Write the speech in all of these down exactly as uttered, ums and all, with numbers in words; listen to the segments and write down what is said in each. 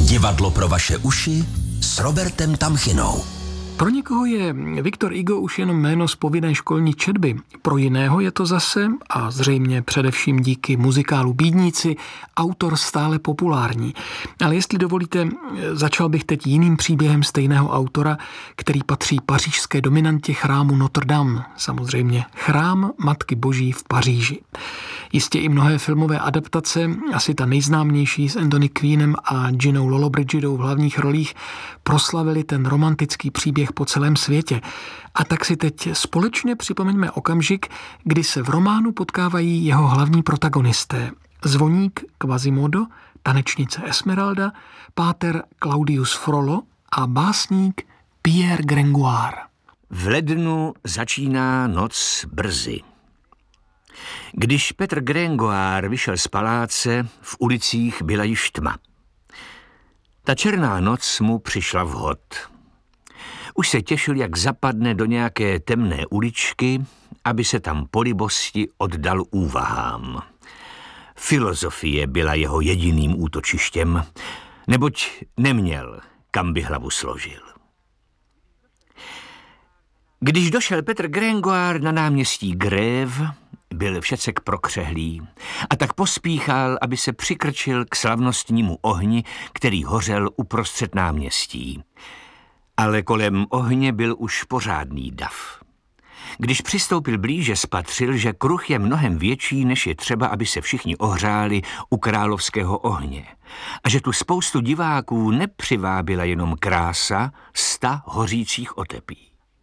Divadlo pro vaše uši s Robertem Tamchinou. Pro někoho je Victor Hugo už jenom jméno z povinné školní četby. Pro jiného je to zase, a zřejmě především díky muzikálu Bídníci, autor stále populární. Ale jestli dovolíte, začal bych teď jiným příběhem stejného autora, který patří pařížské dominantě chrámu Notre Dame, samozřejmě chrám Matky Boží v Paříži. Jistě i mnohé filmové adaptace, asi ta nejznámější s Anthony Queenem a Ginou Lollobrigidou v hlavních rolích, proslavili ten romantický příběh po celém světě. A tak si teď společně připomeňme okamžik, kdy se v románu potkávají jeho hlavní protagonisté. Zvoník Quasimodo, tanečnice Esmeralda, páter Claudius Frollo a básník Pierre Gringoire. V lednu začíná noc brzy. Když Petr Gringoire vyšel z paláce, v ulicích byla již tma. Ta černá noc mu přišla vhod. Už se těšil, jak zapadne do nějaké temné uličky, aby se tam po libosti oddal úvahám. Filozofie byla jeho jediným útočištěm, neboť neměl, kam by hlavu složil. Když došel Petr Gringoire na náměstí Grève, byl všecek prokřehlý a tak pospíchal, aby se přikrčil k slavnostnímu ohni, který hořel uprostřed náměstí. Ale kolem ohně byl už pořádný dav. Když přistoupil blíže, spatřil, že kruh je mnohem větší, než je třeba, aby se všichni ohřáli u královského ohně. A že tu spoustu diváků nepřivábila jenom krása sta hořících otepí.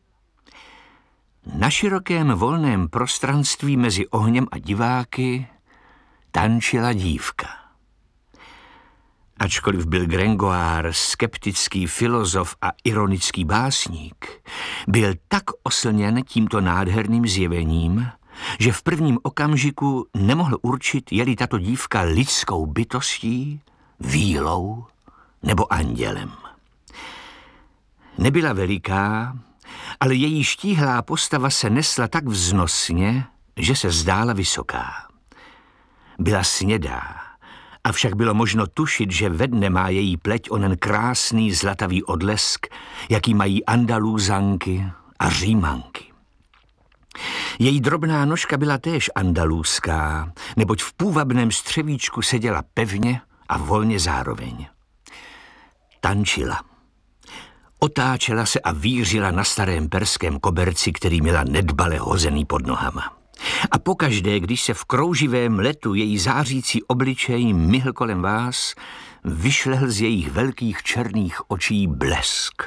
Na širokém volném prostranství mezi ohněm a diváky tančila dívka. Ačkoliv byl Gringoire skeptický filozof a ironický básník, byl tak oslněn tímto nádherným zjevením, že v prvním okamžiku nemohl určit, je-li tato dívka lidskou bytostí, vílou nebo andělem. Nebyla veliká, ale její štíhlá postava se nesla tak vznosně, že se zdála vysoká. Byla snědá, avšak bylo možno tušit, že ve dne má její pleť onen krásný zlatavý odlesk, jaký mají Andalúzanky a Římanky. Její drobná nožka byla též andalúzská, neboť v půvabném střevíčku seděla pevně a volně zároveň. Tančila. Otáčela se a vířila na starém perském koberci, který měla nedbale hozený pod nohama. A pokaždé, když se v krouživém letu její zářící obličej myhl kolem vás, vyšlehl z jejich velkých černých očí blesk.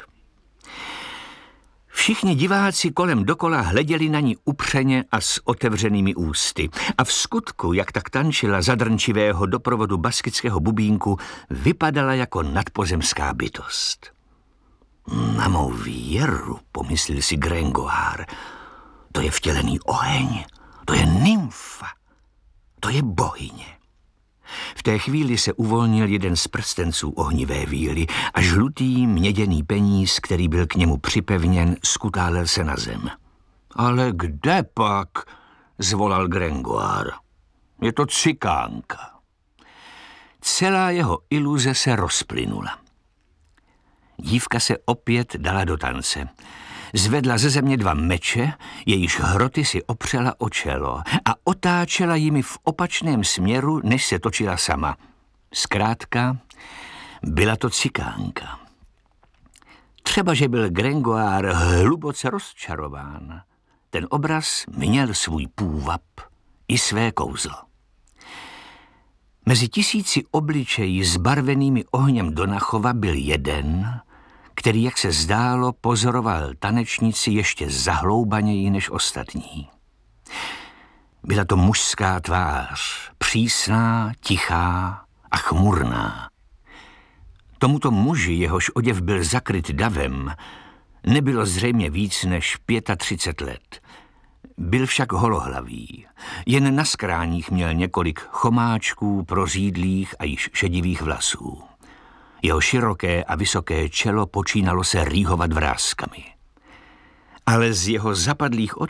Všichni diváci kolem dokola hleděli na ní upřeně a s otevřenými ústy. A v skutku, jak tak tančila za drnčivého doprovodu baskického bubínku, vypadala jako nadpozemská bytost. Na mou věru, pomyslel si Gringoire, to je vtělený oheň, to je nymfa, to je bohyně. V té chvíli se uvolnil jeden z prstenců ohnivé víly a žlutý měděný peníz, který byl k němu připevněn, skutálel se na zem. Ale kde pak, zvolal Gringoire, je to cikánka. Celá jeho iluze se rozplynula. Dívka se opět dala do tance. Zvedla ze země dva meče, jejíž hroty si opřela o čelo a otáčela jimi v opačném směru, než se točila sama. Zkrátka, byla to cikánka. Třeba, že byl Gringoire hluboce rozčarován. Ten obraz měl svůj půvab i své kouzlo. Mezi tisíci obličejí zbarvenými ohněm Donachova byl jeden, který, jak se zdálo, pozoroval tanečnici ještě zahloubaněji než ostatní. Byla to mužská tvář, přísná, tichá a chmurná. Tomuto muži, jehož oděv byl zakryt davem, nebylo zřejmě víc než třicet pět let. Byl však holohlavý. Jen na skráních měl několik chomáčků, prořídlých a již šedivých vlasů. Jeho široké a vysoké čelo počínalo se rýhovat vrázkami. Ale z jeho zapadlých očí